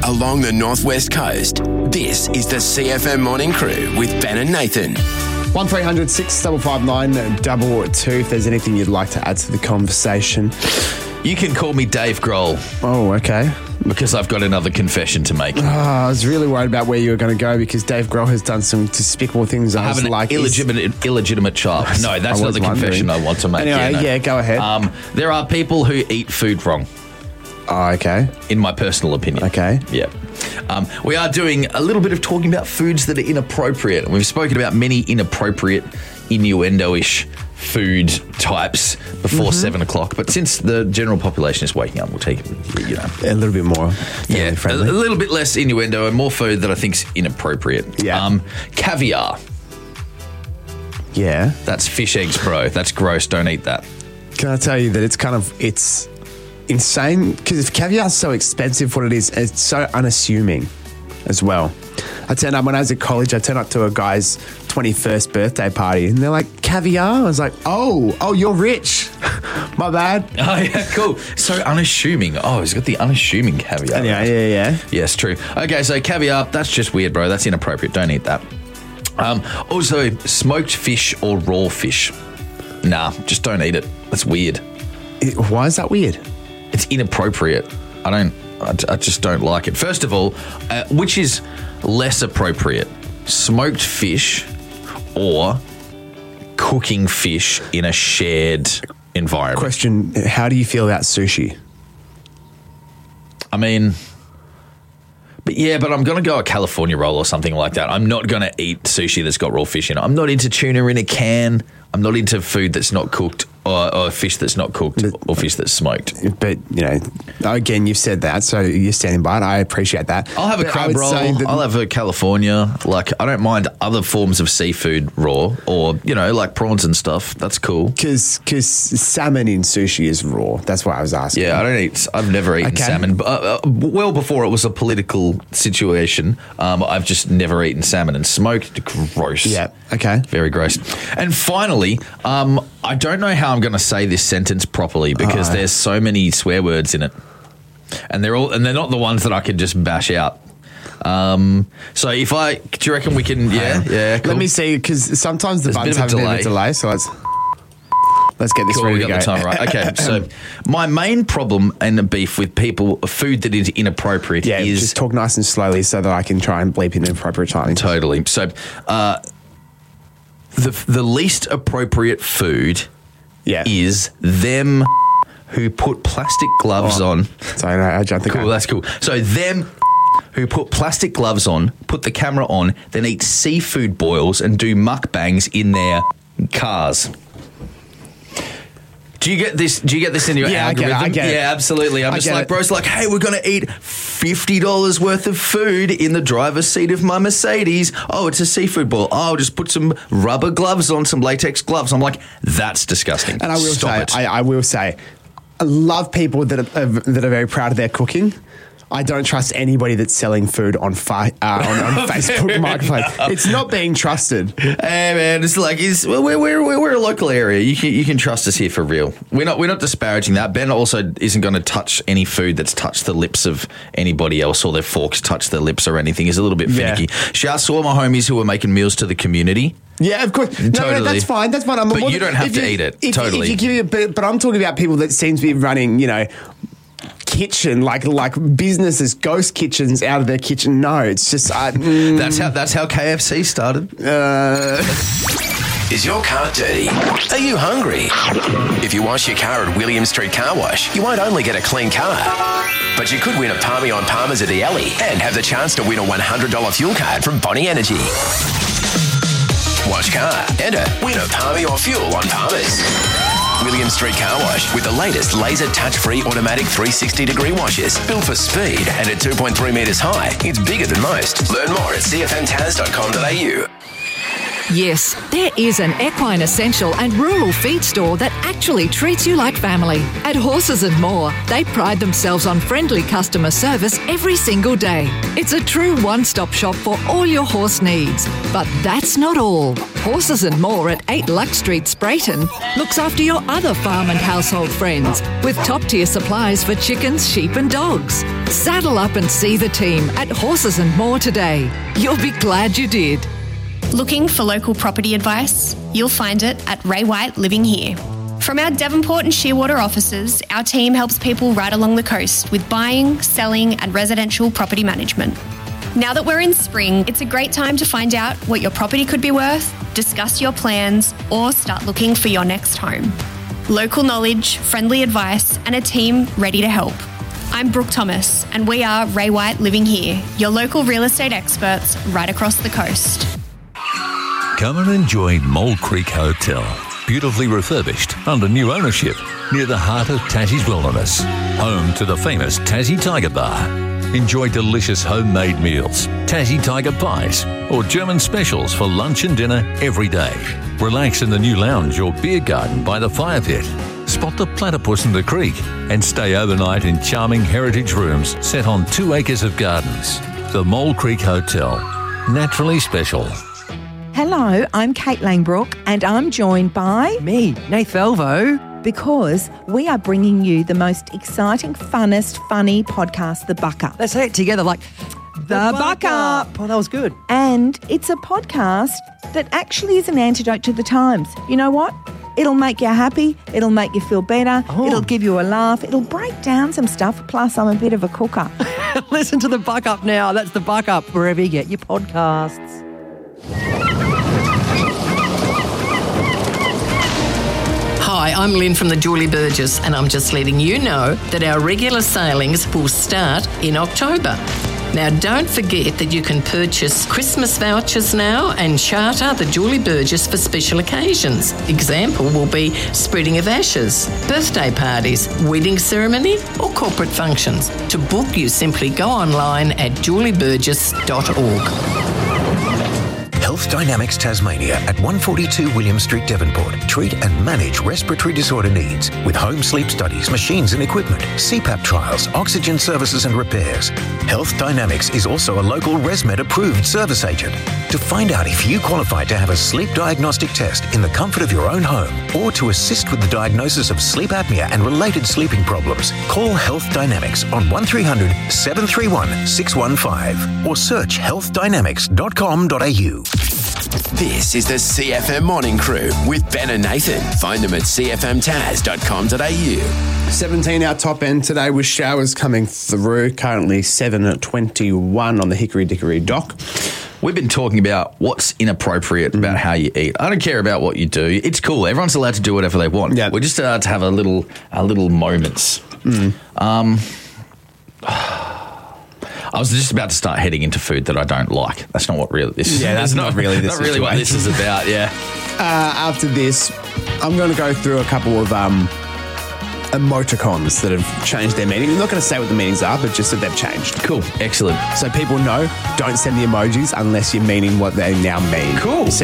along the northwest coast. This is the CFM Morning Crew with Ben and Nathan. 1300 6559 222 if there's anything you'd like to add to the conversation. You can call me Dave Grohl Oh, okay. because I've got another confession to make. I was really worried about where you were going to go because Dave Grohl has done some despicable things. I have an illegitimate child. No, that's not the confession I want to make. Anyway, go ahead. There are people who eat food wrong, Oh, okay. in my personal opinion. Okay. Yeah. We are doing a little bit of talking about foods that are inappropriate. And we've spoken about many inappropriate, innuendo-ish food types before 7 o'clock. But since the general population is waking up, we'll take A little bit more a friendly. little bit less innuendo and more food that I think's inappropriate. Yeah. Caviar. Yeah. That's fish eggs, bro. That's gross. Don't eat that. Can I tell you that it's insane because if caviar's so expensive for what it is, it's so unassuming as well. When I was at college, I turned up to a guy's 21st birthday party and they're like, caviar? I was like, oh, you're rich. My bad. Oh, yeah, cool. So unassuming. Oh, he's got the unassuming caviar. Yeah. Yes, true. Okay, so caviar, that's just weird, bro. That's inappropriate. Don't eat that. Also, smoked fish or raw fish. Nah, just don't eat it. That's weird. Why is that weird? It's inappropriate. I just don't like it. First of all, which is less appropriate? Smoked fish or cooking fish in a shared environment? Question, how do you feel about sushi? I mean, but I'm going to go a California roll or something like that. I'm not going to eat sushi that's got raw fish in it. I'm not into tuna in a can. I'm not into food that's not cooked or fish that's not cooked or fish that's smoked. But, again, you've said that, so you're standing by it. I appreciate that. I'll have a crab roll. I'll have a California. Like, I don't mind other forms of seafood raw or, like prawns and stuff. That's cool. Because salmon in sushi is raw. That's what I was asking. Yeah, I've never eaten salmon. Well before it was a political situation, I've just never eaten salmon. And smoked, gross. Yeah, okay. Very gross. And finally, I don't know how I'm going to say this sentence properly because there's so many swear words in it, and they're not the ones that I can just bash out. So do you reckon we can? Yeah. Cool. Let me see, because sometimes the buttons have a bit of a delay. So let's get this ready to go. We got the time right. Okay. So my main problem and beef with food that is inappropriate is just talk nice and slowly so that I can try and bleep in appropriate timing. Totally. So the least appropriate food is them who put plastic gloves on. Sorry, I jumped the gun. Cool, that's cool. So them who put plastic gloves on, put the camera on, then eat seafood boils and do mukbangs in their cars. Do you get this? in your algorithm? I get it. Yeah, absolutely. I'm just like, bro's like, hey, we're going to eat $50 worth of food in the driver's seat of my Mercedes. Oh, it's a seafood boil. Oh, I'll just put some rubber gloves on, some latex gloves. I'm like, that's disgusting. And I will say, I love people that are very proud of their cooking. I don't trust anybody that's selling food on Facebook Marketplace. It's not being trusted. Hey man, it's like we're a local area. You can trust us here for real. We're not disparaging that. Ben also isn't going to touch any food that's touched the lips of anybody else or their forks touch their lips or anything. He's a little bit finicky. Shouts to all my homies who are making meals to the community. Yeah, of course. Totally. No, that's fine. But you don't have to eat it. Totally. But I'm talking about people that seem to be running, kitchen like businesses, ghost kitchens out of their kitchen. No, it's just that's how KFC started. Is your car dirty? Are you hungry? If you wash your car at William Street Car Wash, you won't only get a clean car, but you could win a Palmy on Palmers at the Alley and have the chance to win a $100 fuel card from Bonnie Energy. Wash car, enter, win a Palmy or fuel on Palmers. William Street Car Wash with the latest laser touch-free automatic 360-degree washes. Built for speed and at 2.3 metres high. It's bigger than most. Learn more at cfmtaz.com.au. Yes, there is an equine essential and rural feed store that actually treats you like family. At Horses and More, they pride themselves on friendly customer service every single day. It's a true one-stop shop for all your horse needs. But that's not all. Horses and More at 8 Lux Street, Sprayton, looks after your other farm and household friends with top-tier supplies for chickens, sheep and dogs. Saddle up and see the team at Horses and More today. You'll be glad you did. Looking for local property advice? You'll find it at Ray White Living Here. From our Devonport and Shearwater offices, our team helps people right along the coast with buying, selling and residential property management. Now that we're in spring, it's a great time to find out what your property could be worth, discuss your plans, or start looking for your next home. Local knowledge, friendly advice and a team ready to help. I'm Brooke Thomas and we are Ray White Living Here, your local real estate experts right across the coast. Come and enjoy Mole Creek Hotel. Beautifully refurbished under new ownership near the heart of Tassie's wilderness. Home to the famous Tassie Tiger Bar. Enjoy delicious homemade meals, Tassie Tiger pies, or German specials for lunch and dinner every day. Relax in the new lounge or beer garden by the fire pit. Spot the platypus in the creek and stay overnight in charming heritage rooms set on 2 acres of gardens. The Mole Creek Hotel. Naturally special. Hello, I'm Kate Langbrook and I'm joined by... Me, Nath Velvo. Because we are bringing you the most exciting, funnest, funny podcast, The Buck Up. Let's say it together like... The Buck Up. Oh, that was good. And it's a podcast that actually is an antidote to the times. You know what? It'll make you happy. It'll make you feel better. Oh. It'll give you a laugh. It'll break down some stuff. Plus, I'm a bit of a cooker. Listen to The Buck Up now. That's The Buck Up, wherever you get your podcasts. Hi, I'm Lynn from the Julie Burgess and I'm just letting you know that our regular sailings will start in October. Now, don't forget that you can purchase Christmas vouchers now and charter the Julie Burgess for special occasions. Example will be spreading of ashes, birthday parties, wedding ceremony or corporate functions. To book, you simply go online at julieburgess.org. Health Dynamics Tasmania at 142 William Street, Devonport. Treat and manage respiratory disorder needs with home sleep studies, machines and equipment, CPAP trials, oxygen services and repairs. Health Dynamics is also a local ResMed approved service agent. To find out if you qualify to have a sleep diagnostic test in the comfort of your own home or to assist with the diagnosis of sleep apnea and related sleeping problems, call Health Dynamics on 1300 731 615 or search healthdynamics.com.au. This is the CFM Morning Crew with Ben and Nathan. Find them at cfmtaz.com.au. 17 our top end today with showers coming through. Currently 7:21 on the Hickory Dickory Dock. We've been talking about what's inappropriate about how you eat. I don't care about what you do. It's cool. Everyone's allowed to do whatever they want. Yeah. We're just allowed to have a little moments. I was just about to start heading into food that I don't like. That's not what really this is. Yeah, that's not really the not really what this is about. Yeah. After this, I'm going to go through a couple of emoticons that have changed their meaning. I'm not going to say what the meanings are, but just that they've changed. Cool. Excellent. So people know, don't send the emojis unless you're meaning what they now mean. Cool. So